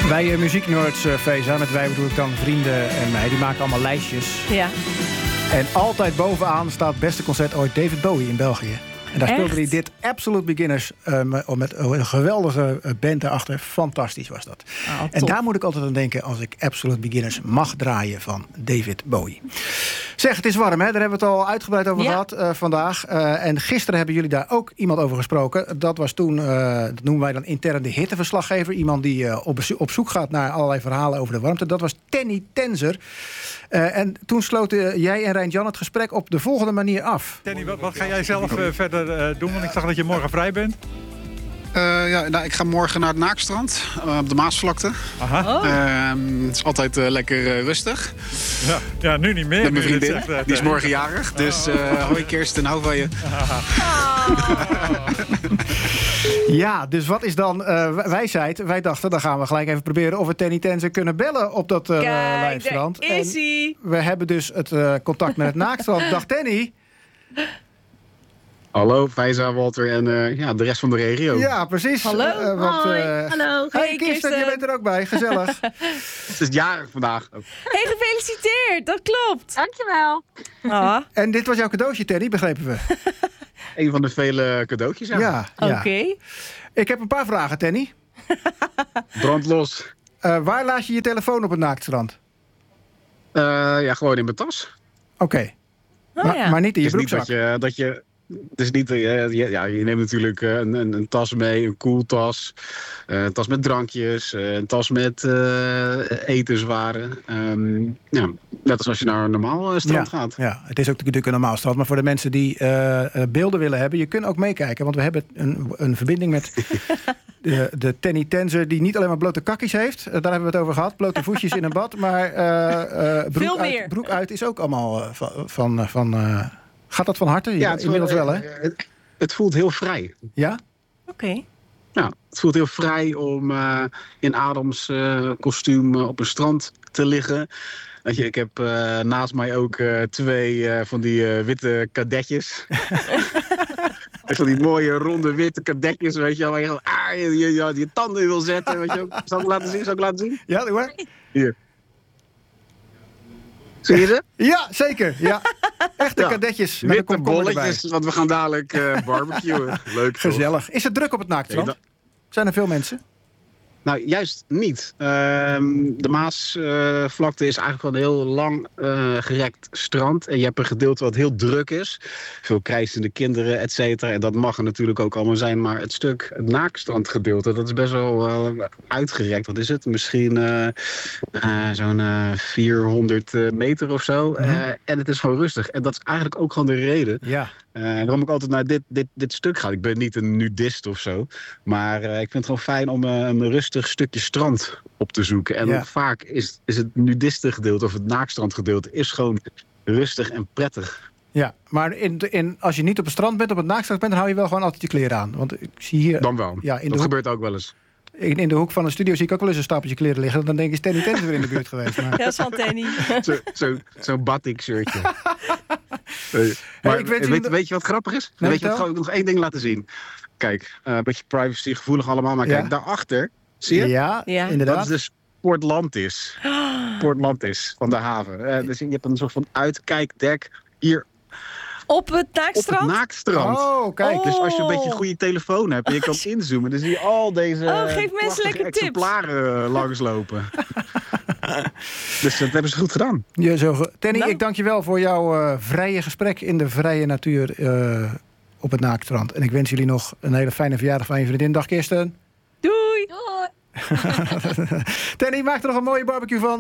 Wij muzieknerds, Feza, met wij bedoel ik dan vrienden en mij, die maken allemaal lijstjes. Ja. En altijd bovenaan staat beste concert ooit David Bowie in België. En daar speelde hij dit Absolute Beginners met een geweldige band erachter. Fantastisch was dat. Oh, en daar moet ik altijd aan denken als ik Absolute Beginners mag draaien van David Bowie. Zeg, het is warm, hè? Daar hebben we het al uitgebreid over gehad vandaag. En gisteren hebben jullie daar ook iemand over gesproken. Dat was toen, dat noemen wij dan intern de hitteverslaggever. Iemand die op zoek gaat naar allerlei verhalen over de warmte. Dat was Tenny Tenzer. En toen sloten jij en Rein-Jan het gesprek op de volgende manier af. Tenny, wat ga jij zelf verder doen? Want ik zag dat je morgen vrij bent. Ik ga morgen naar het Naakstrand op de Maasvlakte. Aha. Het is altijd lekker rustig. Ja, nu niet meer. Met mijn vriendin, die is morgen jarig. Dus hoi Kirsten, hou van je. Ja, dus wat is dan wijsheid? Wij dachten, dan gaan we gelijk even proberen of we Tenny Tenzer kunnen bellen op dat Lijnstrand. Daar is hij. We hebben dus het contact met het Naakstrand. Dag Tenny. Hallo, Faiza, Walter en de rest van de regio. Ja, precies. Hallo. Hallo. Hey Kirsten, je bent er ook bij. Gezellig. Het is jarig vandaag. Hey, gefeliciteerd. Dat klopt. Dankjewel. Ah, En dit was jouw cadeautje, Tenny, begrepen we. Een van de vele cadeautjes. Ja. oké. Ik heb een paar vragen, Tenny. Brand los. Waar laat je je telefoon op het Naaktstrand? Gewoon in mijn tas. Oké. Oh, Maar niet in je Het is niet broekzak. dat je het is niet, je neemt natuurlijk een tas mee, een koeltas, een tas met drankjes, een tas met etenswaren. Net als je naar een normaal strand gaat. Ja, het is ook natuurlijk een normaal strand. Maar voor de mensen die beelden willen hebben, je kunt ook meekijken. Want we hebben een verbinding met de Tenny Tenzer, die niet alleen maar blote kakkies heeft. Daar hebben we het over gehad. Blote voetjes in een bad. Maar broek uit is ook allemaal van gaat dat van harte? Ja, inmiddels wel, hè? Het voelt heel vrij. Ja? Oké. Ja, het voelt heel vrij om in Adams kostuum op een strand te liggen. Weet je, ik heb naast mij ook twee van die witte kadetjes. Van die mooie ronde witte kadetjes, weet je wel. Waar je je tanden wil zetten, weet je wel. Zal ik laten zien? Ja, doe maar. Hier. Zie je ze? Ja, zeker. Ja. Echte kadetjes. Met witte een komkommer bolletjes, erbij. want we gaan dadelijk barbecuen. Leuk. Gezellig. Is het druk op het Naaktstrand? Zijn er veel mensen? Nou, juist niet. De Maasvlakte is eigenlijk wel een heel lang gerekt strand. En je hebt een gedeelte wat heel druk is. Veel krijzende kinderen, et cetera. En dat mag er natuurlijk ook allemaal zijn. Maar het Naakstrandgedeelte, dat is best wel uitgerekt. Wat is het? Misschien zo'n 400 meter of zo. En het is gewoon rustig. En dat is eigenlijk ook gewoon de reden. Ja. Waarom ik altijd naar dit stuk ga. Ik ben niet een nudist of zo. Maar ik vind het gewoon fijn om een rustig stukje strand op te zoeken. En vaak is het nudistengedeelte of het Naakstrandgedeelte is gewoon rustig en prettig. Ja, maar als je niet op het strand bent, op het Naakstrand bent, dan hou je wel gewoon altijd je kleren aan. Want ik zie hier... Dan wel. Ja, dat gebeurt ook wel eens. In de hoek van de studio zie ik ook wel eens een stapeltje kleren liggen. Dan denk ik, is Tenny Tenzer weer in de buurt geweest. Maar... Ja, dat is van Tenny. Zo'n batik shirtje. Weet je wat grappig is? Nee, weet je wat, ik nog één ding laten zien. Kijk, een beetje privacy gevoelig allemaal. Maar kijk, daarachter, zie je? Ja, inderdaad. Dat is dus Port Lantis. Port Lantis van de haven. Dus je hebt een soort van uitkijkdek hier op het Naakstrand? Op het Naakstrand. Oh, kijk. Dus als je een beetje een goede telefoon hebt en je kan inzoomen, dan zie je al deze geef mensen lekker exemplaren langslopen. Dus dat hebben ze goed gedaan. Tenny, ik dank je wel voor jouw vrije gesprek in de vrije natuur op het Naakstrand. En ik wens jullie nog een hele fijne verjaardag van je vriendin. Dag Kirsten. Doei. Doei. Tenny, maak er nog een mooie barbecue van.